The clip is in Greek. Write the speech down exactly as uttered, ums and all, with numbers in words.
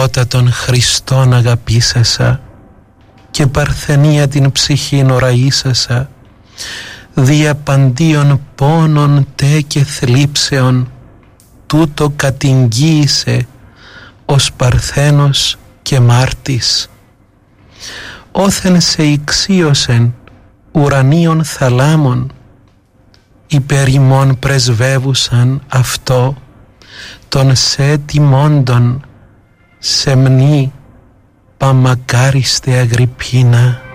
θεότατον Χριστόν αγαπήσασα και παρθενία την ψυχήν ωραήσασα, δια παντίων πόνων τε και θλίψεων τούτο κατηγγίησε ως παρθένος και μάρτης. Όθεν σε ηξίωσεν ουρανίων θαλάμων, υπέρ ημών πρεσβεύουσαν αυτό των σε τιμώντων σεμνή παμακάριστε Αγριππίνα.